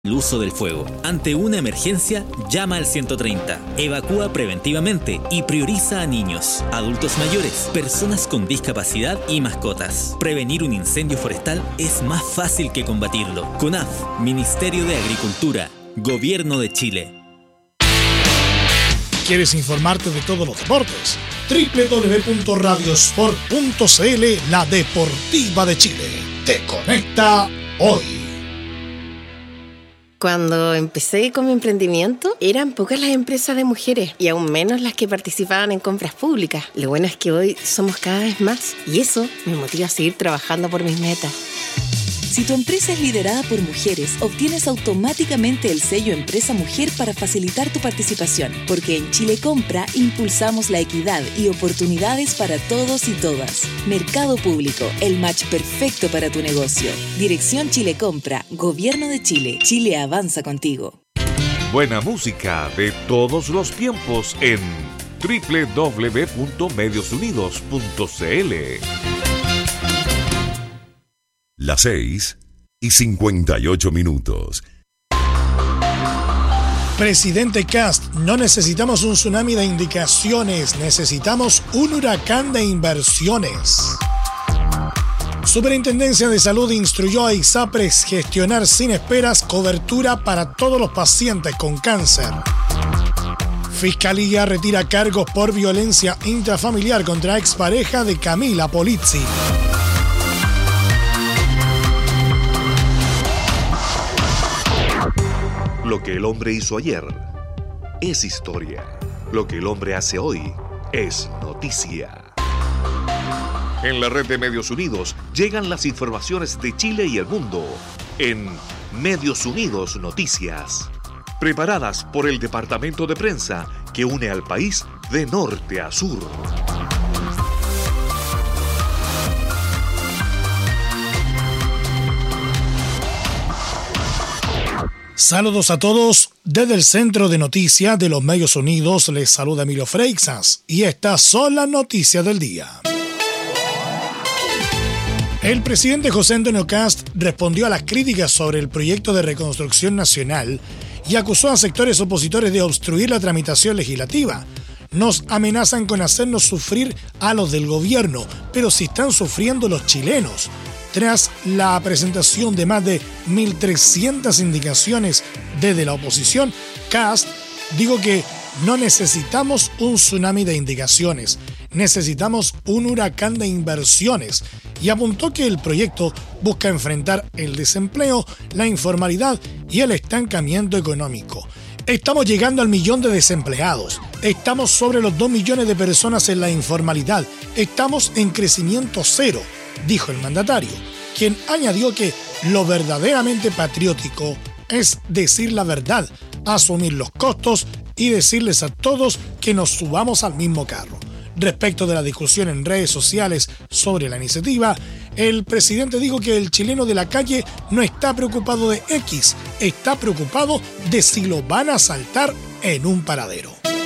El uso del fuego. Ante una emergencia, llama al 130. Evacúa preventivamente y prioriza a niños, adultos mayores, personas con discapacidad y mascotas. Prevenir un incendio forestal es más fácil que combatirlo. CONAF, Ministerio de Agricultura, Gobierno de Chile. ¿Quieres informarte de todos los deportes? www.radiosport.cl, la deportiva de Chile. Te conecta hoy. Cuando empecé con mi emprendimiento, eran pocas las empresas de mujeres y aún menos las que participaban en compras públicas. Lo bueno es que hoy somos cada vez más y eso me motiva a seguir trabajando por mis metas. Si tu empresa es liderada por mujeres, obtienes automáticamente el sello Empresa Mujer para facilitar tu participación, porque en Chile Compra impulsamos la equidad y oportunidades para todos y todas. Mercado Público, el match perfecto para tu negocio. Dirección Chile Compra, Gobierno de Chile. Chile avanza contigo. Buena música de todos los tiempos en www.mediosunidos.cl. Las 6:58. Presidente Kast, no necesitamos un tsunami de indicaciones, necesitamos un huracán de inversiones. Superintendencia de Salud instruyó a ISAPRES gestionar sin esperas cobertura para todos los pacientes con cáncer. Fiscalía retira cargos por violencia intrafamiliar contra expareja de Camila Polizzi. Lo que el hombre hizo ayer es historia. Lo que el hombre hace hoy es noticia. En la red de Medios Unidos llegan las informaciones de Chile y el mundo en Medios Unidos Noticias. Preparadas por el departamento de prensa que une al país de norte a sur. Saludos a todos. Desde el Centro de Noticias de los Medios Unidos les saluda Emilio Freixas y estas son las noticias del día. El presidente José Antonio Kast respondió a las críticas sobre el proyecto de reconstrucción nacional y acusó a sectores opositores de obstruir la tramitación legislativa. Nos amenazan con hacernos sufrir a los del gobierno, pero si están sufriendo los chilenos. Tras la presentación de más de 1.300 indicaciones desde la oposición, Kast dijo que no necesitamos un tsunami de indicaciones, necesitamos un huracán de inversiones y apuntó que el proyecto busca enfrentar el desempleo, la informalidad y el estancamiento económico. Estamos llegando al 1 millón de desempleados, estamos sobre los 2 millones de personas en la informalidad, estamos en crecimiento cero, dijo el mandatario, quien añadió que lo verdaderamente patriótico es decir la verdad, asumir los costos y decirles a todos que nos subamos al mismo carro. Respecto de la discusión en redes sociales sobre la iniciativa, el presidente dijo que el chileno de la calle no está preocupado de X, está preocupado de si lo van a asaltar en un paradero.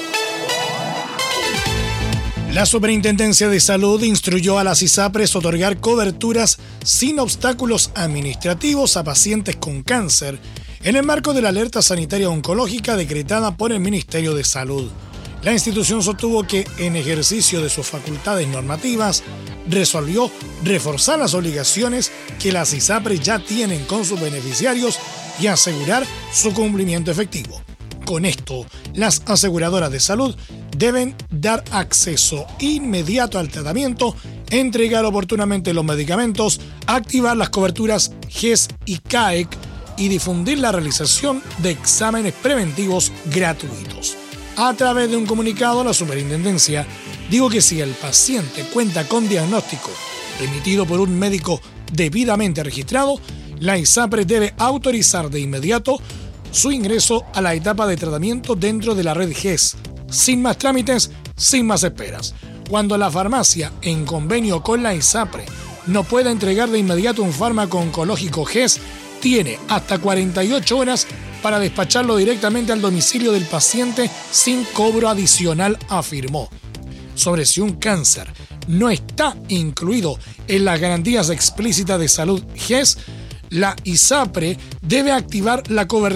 La Superintendencia de Salud instruyó a las ISAPRES otorgar coberturas sin obstáculos administrativos a pacientes con cáncer en el marco de la alerta sanitaria oncológica decretada por el Ministerio de Salud. La institución sostuvo que, en ejercicio de sus facultades normativas, resolvió reforzar las obligaciones que las ISAPRES ya tienen con sus beneficiarios y asegurar su cumplimiento efectivo. Con esto, las aseguradoras de salud deben dar acceso inmediato al tratamiento, entregar oportunamente los medicamentos, activar las coberturas GES y CAEC y difundir la realización de exámenes preventivos gratuitos. A través de un comunicado, la Superintendencia dijo que si el paciente cuenta con diagnóstico emitido por un médico debidamente registrado, la ISAPRES debe autorizar de inmediato su ingreso a la etapa de tratamiento dentro de la red GES, sin más trámites, sin más esperas. Cuando la farmacia, en convenio con la ISAPRES, no pueda entregar de inmediato un fármaco oncológico GES, tiene hasta 48 horas para despacharlo directamente al domicilio del paciente sin cobro adicional, afirmó. Sobre si un cáncer no está incluido en las garantías explícitas de salud GES, La ISAPRE debe activar la cobertura